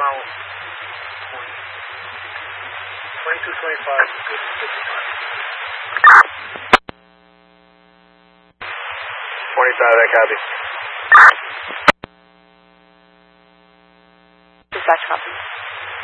mile point. 2225 is good for 55. 25, that copy. Dispatch copy.